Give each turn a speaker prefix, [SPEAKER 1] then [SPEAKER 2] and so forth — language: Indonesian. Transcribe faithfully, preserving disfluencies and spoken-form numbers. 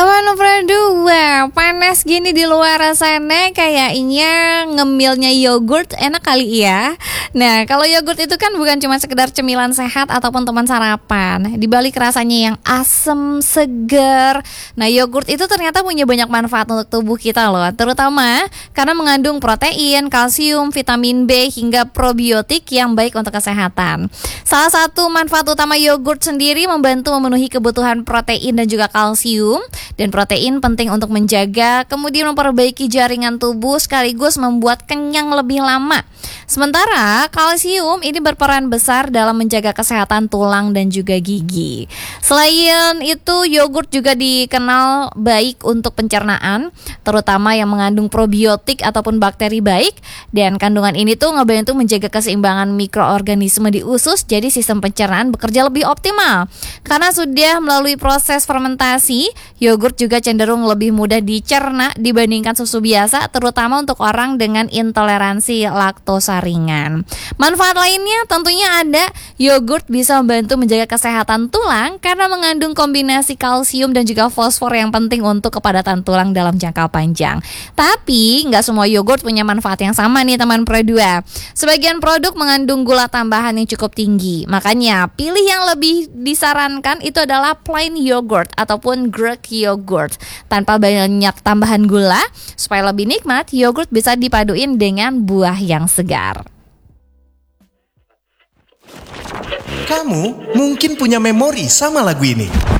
[SPEAKER 1] Teman berdua, panas gini di luar sana, kayaknya ngemilnya yogurt enak kali ya. Nah, kalau yogurt itu kan bukan cuma sekedar cemilan sehat ataupun teman sarapan. Di balik rasanya yang asem, segar. Nah, yogurt itu ternyata punya banyak manfaat untuk tubuh kita loh. Terutama karena mengandung protein, kalsium, vitamin B, hingga probiotik yang baik untuk kesehatan. Salah satu manfaat utama yogurt sendiri membantu memenuhi kebutuhan protein dan juga kalsium. Dan protein penting untuk menjaga, kemudian memperbaiki jaringan tubuh sekaligus membuat kenyang lebih lama. Sementara kalsium ini berperan besar dalam menjaga kesehatan tulang dan juga gigi. Selain itu, yogurt juga dikenal baik untuk pencernaan, terutama yang mengandung probiotik ataupun bakteri baik. Dan kandungan ini tuh ngebantu menjaga keseimbangan mikroorganisme di usus, jadi sistem pencernaan bekerja lebih optimal. Karena sudah melalui proses fermentasi, yogurt juga cenderung lebih mudah dicerna dibandingkan susu biasa, terutama untuk orang dengan intoleransi laktosa ringan. Manfaat lainnya tentunya ada, yogurt bisa membantu menjaga kesehatan tulang karena mengandung kombinasi kalsium dan juga fosfor yang penting untuk kepadatan tulang dalam jangka panjang. Tapi nggak semua yogurt punya manfaat yang sama nih teman Pro dua. Sebagian produk mengandung gula tambahan yang cukup tinggi, makanya pilih yang lebih disarankan itu adalah plain yogurt ataupun Greek yogurt tanpa banyak tambahan gula. Supaya lebih nikmat, yogurt bisa dipaduin dengan buah yang segar.
[SPEAKER 2] Kamu mungkin punya memori sama lagu ini.